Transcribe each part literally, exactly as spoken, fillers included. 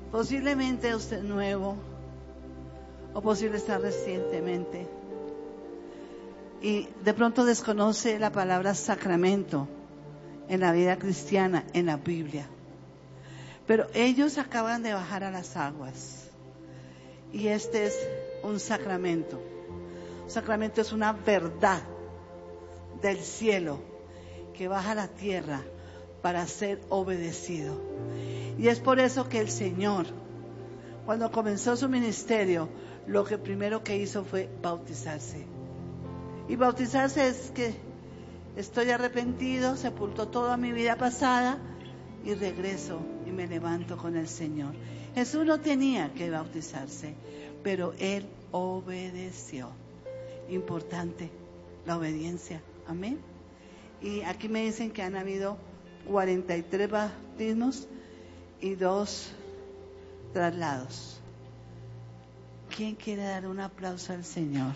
Posiblemente usted es nuevo, o posible está recientemente, y de pronto desconoce la palabra sacramento en la vida cristiana, en la Biblia. Pero ellos acaban de bajar a las aguas, y este es un sacramento. Un sacramento es una verdad del cielo que baja a la tierra para ser obedecido. Y es por eso que el Señor, cuando comenzó su ministerio, lo que primero que hizo fue bautizarse. Y bautizarse es que estoy arrepentido, sepulto toda mi vida pasada y regreso y me levanto con el Señor. Jesús no tenía que bautizarse, pero Él obedeció. Importante, la obediencia. Amén. Y aquí me dicen que han habido cuarenta y tres bautismos y dos traslados. ¿Quién quiere dar un aplauso al Señor?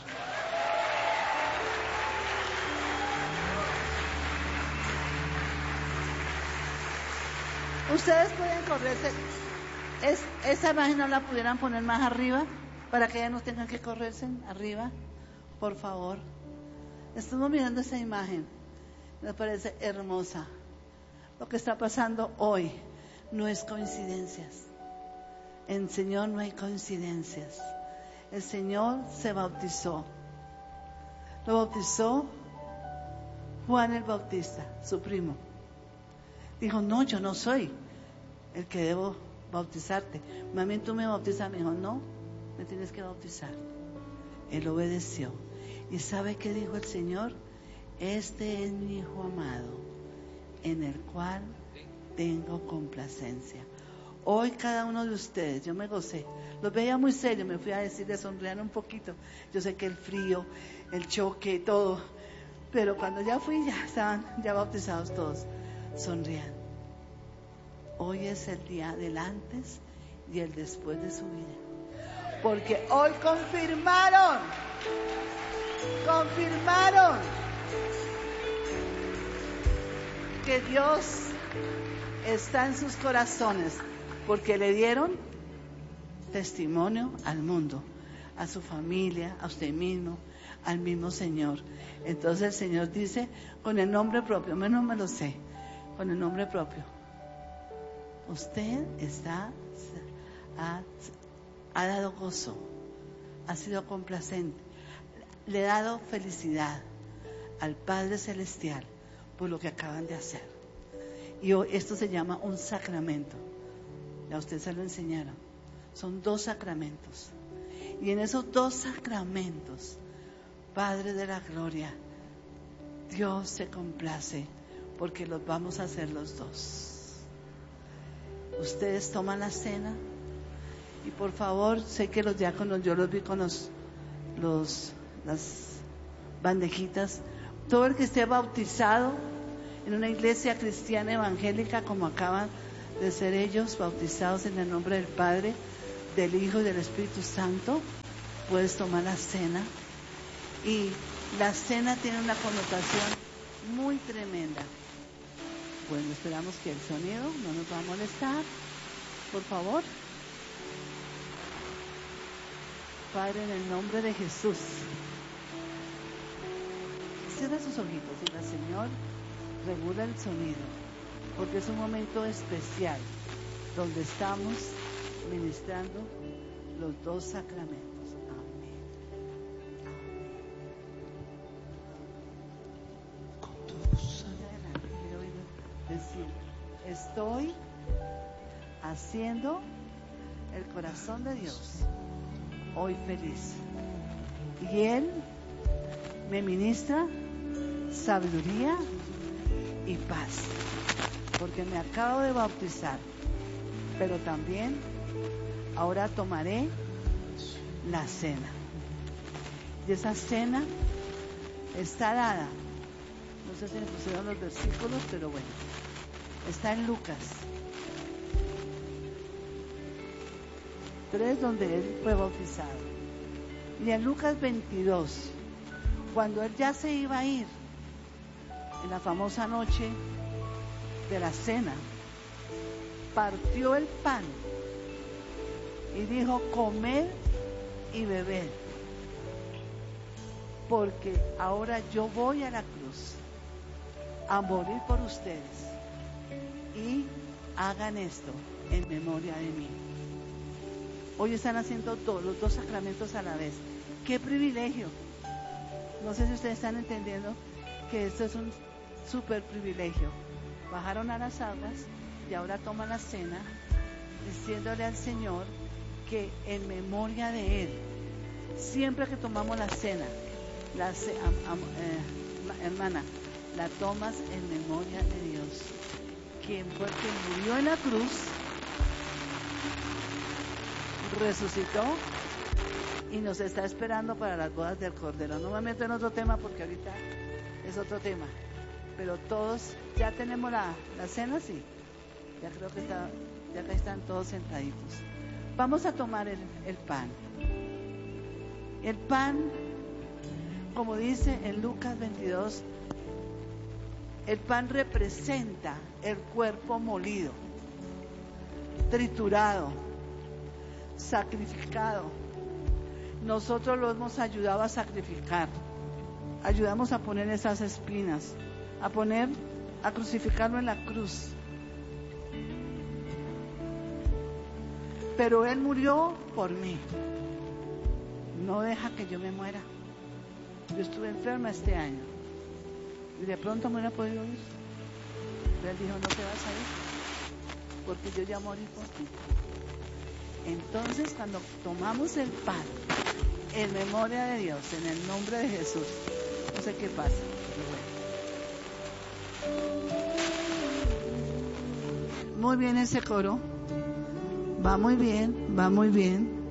Ustedes pueden correrse. Es, esa imagen no la pudieran poner más arriba para que ya no tengan que correrse arriba, por favor. Estamos mirando esa imagen, me parece hermosa. Lo que está pasando hoy no es coincidencias. En el Señor no hay coincidencias. El Señor se bautizó. Lo bautizó Juan el Bautista, su primo. Dijo, no, yo no soy el que debo bautizarte. Mami, tú me bautizas. Me dijo, no, me tienes que bautizar. Él obedeció. ¿Y sabe qué dijo el Señor? Este es mi Hijo amado, en el cual tengo complacencia. Hoy cada uno de ustedes, yo me gocé, los veía muy serios, me fui a decirles, sonrían un poquito. Yo sé que el frío, el choque, todo, pero cuando ya fui, ya estaban ya bautizados todos. Sonrían. Hoy es el día del antes y el después de su vida, porque hoy confirmaron, confirmaron que Dios está en sus corazones, porque le dieron testimonio al mundo, a su familia, a usted mismo, al mismo Señor. Entonces el Señor dice, con el nombre propio, menos me lo sé, con el nombre propio, usted está, ha, ha dado gozo, ha sido complacente, le ha dado felicidad al Padre Celestial por lo que acaban de hacer. Y hoy esto se llama un sacramento. Ya usted se lo enseñaron. Son dos sacramentos. Y en esos dos sacramentos, Padre de la Gloria, Dios se complace porque los vamos a hacer los dos. Ustedes toman la cena y por favor, sé que los diáconos, yo los vi con los, los las bandejitas. Todo el que esté bautizado en una iglesia cristiana evangélica como acaban de ser ellos, bautizados en el nombre del Padre, del Hijo y del Espíritu Santo, puedes tomar la cena. Y la cena tiene una connotación muy tremenda. Bueno, esperamos que el sonido no nos va a molestar, por favor. Padre, en el nombre de Jesús, cierra sus ojitos y diga, Señor, regula el sonido, porque es un momento especial donde estamos ministrando los dos sacramentos. Amén. Amén. Con tu sangre quiero decir, estoy haciendo el corazón de Dios hoy feliz, y Él me ministra sabiduría y paz, porque me acabo de bautizar, pero también ahora tomaré la cena, y esa cena está dada, no sé si me pusieron los versículos, pero bueno, está en Lucas tres, donde Él fue bautizado, y en Lucas veintidós, cuando Él ya se iba a ir, en la famosa noche de la cena, partió el pan y dijo: comed y bebed, porque ahora yo voy a la cruz a morir por ustedes, y hagan esto en memoria de mí. Hoy están haciendo todos los dos sacramentos a la vez. ¡Qué privilegio! No sé si ustedes están entendiendo que esto es un súper privilegio. Bajaron a las aguas y ahora toman la cena, diciéndole al Señor que en memoria de Él, siempre que tomamos la cena, la ce- am- am- eh, hermana, la tomas en memoria de Dios, quien fue el que murió en la cruz, resucitó y nos está esperando para las bodas del Cordero. No me meto en otro tema porque ahorita es otro tema, pero todos ya tenemos la, la cena, sí, ya creo que está, ya que están todos sentaditos. Vamos a tomar el, el pan. El pan, como dice en Lucas veintidós, el pan representa el cuerpo molido, triturado, sacrificado. Nosotros lo hemos ayudado a sacrificar, ayudamos a poner esas espinas, a poner, a crucificarlo en la cruz. Pero Él murió por mí. No deja que yo me muera. Yo estuve enferma este año y de pronto me hubiera podido ir. Pero Él dijo: no te vas a ir, porque yo ya morí por ti. Entonces, cuando tomamos el pan en memoria de Dios, en el nombre de Jesús, no sé qué pasa, pero bueno. Muy bien ese coro, va muy bien, va muy bien.